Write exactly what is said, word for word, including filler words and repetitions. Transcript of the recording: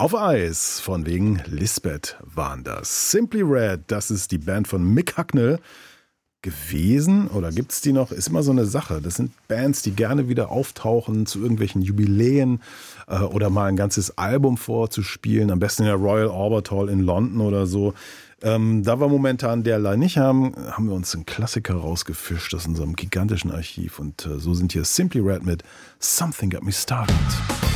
Auf Eis, von wegen Lisbeth waren das. Simply Red, das ist die Band von Mick Hucknall gewesen. Oder gibt's die noch? Ist immer so eine Sache. Das sind Bands, die gerne wieder auftauchen zu irgendwelchen Jubiläen äh, oder mal ein ganzes Album vorzuspielen. Am besten in der Royal Albert Hall in London oder so. Ähm, da wir momentan derlei nicht haben, haben wir uns einen Klassiker rausgefischt aus unserem gigantischen Archiv. Und äh, so sind hier Simply Red mit Something Got Me Started.